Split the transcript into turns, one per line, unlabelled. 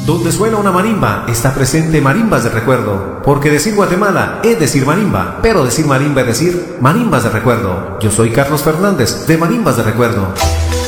Donde suena una marimba, está presente marimbas de recuerdo. Porque decir Guatemala es decir marimba, pero decir marimba es decir marimbas de recuerdo. Yo soy Carlos Fernández, de Marimbas de Recuerdo.